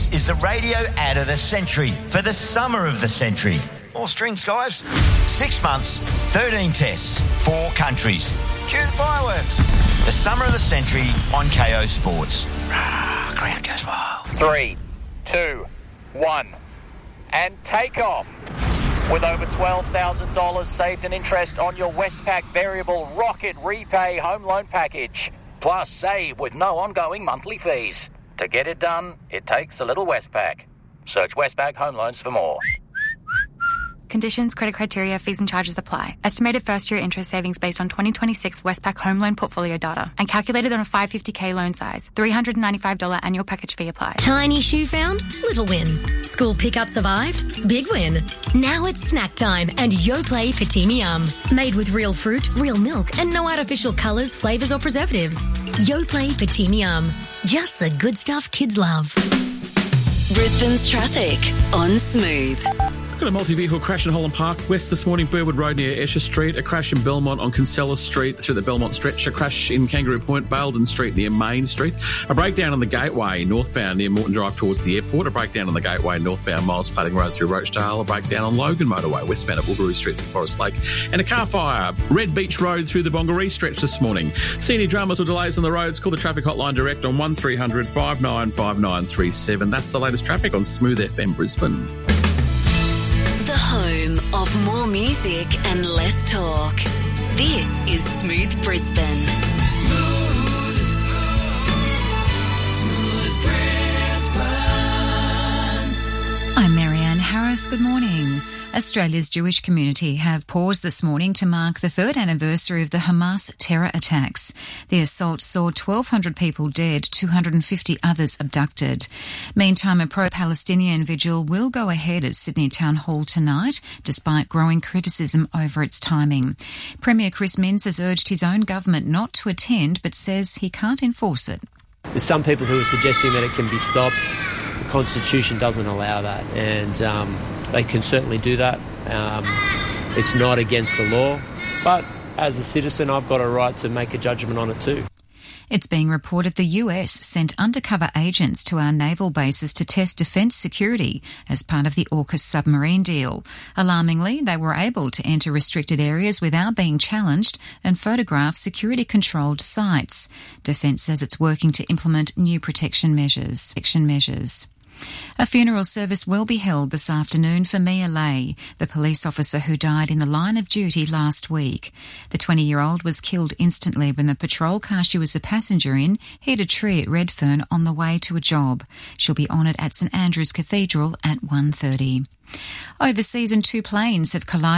This is the radio ad of the century for the summer of the century. More strings, guys. 6 months, 13 tests, 4 countries. Cue the fireworks. The summer of the century on KO Sports. Ground goes wild. 3, 2, 1, and take off. With over $12,000 saved in interest on your Westpac Variable Rocket Repay Home Loan Package. Plus save with no ongoing monthly fees. To get it done, it takes a little Westpac. Search Westpac Home Loans for more. Conditions, credit criteria, fees and charges apply. Estimated first-year interest savings based on 2026 Westpac home loan portfolio data and calculated on a 550k loan size. $395 annual package fee applied. Tiny shoe found? Little win. School pickup survived? Big win. Now it's snack time and Yoplait Patimi Made with real fruit, real milk and no artificial colours, flavours or preservatives. Yoplait Patimi Just the good stuff kids love. Brisbane's traffic on Smooth. Got a multi-vehicle crash in Holland Park West this morning, Burwood Road near Esher Street, a crash in Belmont on Kinsella Street through the Belmont stretch, a crash in Kangaroo Point, Baildon Street near Main Street, a breakdown on the Gateway northbound near Moreton Drive towards the airport, a breakdown on the Gateway northbound Miles Plating Road through Rochdale, a breakdown on Logan Motorway westbound at Woogaroo Street through Forest Lake, and a car fire, Red Beach Road through the Bongaree stretch this morning. See any dramas or delays on the roads, call the traffic hotline direct on 1300 595937. That's the latest traffic on Smooth FM Brisbane. The home of more music and less talk. This is Smooth Brisbane. Smooth Brisbane. I'm Marianne Harris. Good morning. Australia's Jewish community have paused this morning to mark the third anniversary of the Hamas terror attacks. The assault saw 1,200 people dead, 250 others abducted. Meantime, a pro-Palestinian vigil will go ahead at Sydney Town Hall tonight, despite growing criticism over its timing. Premier Chris Minns has urged his own government not to attend, but says he can't enforce it. There's some people who are suggesting that it can be stopped. The Constitution doesn't allow that, and they can certainly do that. It's not against the law, but as a citizen, I've got a right to make a judgment on it too. It's being reported the US sent undercover agents to our naval bases to test defence security as part of the AUKUS submarine deal. Alarmingly, they were able to enter restricted areas without being challenged and photograph security-controlled sites. Defence says it's working to implement new protection measures. A funeral service will be held this afternoon for Mia Lay, the police officer who died in the line of duty last week. The 20-year-old was killed instantly when the patrol car she was a passenger in hit a tree at Redfern on the way to a job. She'll be honoured at St Andrew's Cathedral at 1:30. Overseas, 2 planes have collided